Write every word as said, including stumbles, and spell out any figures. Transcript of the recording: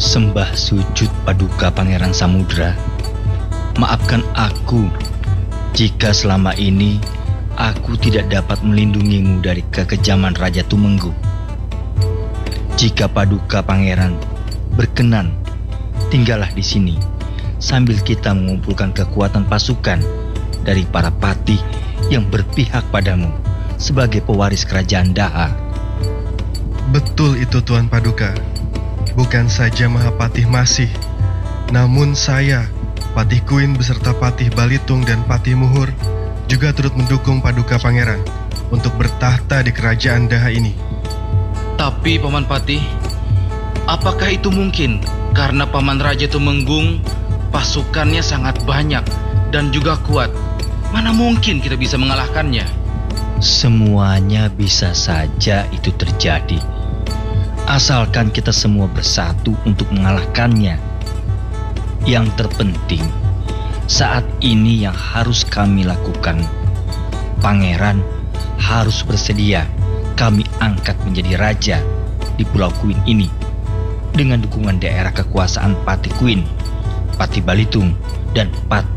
Sembah sujud paduka Pangeran Samudra. Maafkan aku jika selama ini aku tidak dapat melindungimu dari kekejaman Raja Tumenggung. Jika paduka Pangeran berkenan, tinggallah di sini sambil kita mengumpulkan kekuatan pasukan dari para patih yang berpihak padamu sebagai pewaris kerajaan Daha. Betul itu Tuan Paduka. Bukan saja Mahapatih Masih, namun saya, Patih Kuin beserta Patih Balitung dan Patih Muhur juga turut mendukung Paduka Pangeran untuk bertahta di kerajaan Daha ini. Tapi Paman Patih, apakah itu mungkin karena Paman Raja Tumenggung pasukannya sangat banyak dan juga kuat? Mana mungkin kita bisa mengalahkannya? Semuanya bisa saja itu terjadi, asalkan kita semua bersatu untuk mengalahkannya. Yang terpenting saat ini yang harus kami lakukan, Pangeran harus bersedia kami angkat menjadi raja di Pulau Kuin ini dengan dukungan daerah kekuasaan Patih Kuin, Patih Balitung, dan Patih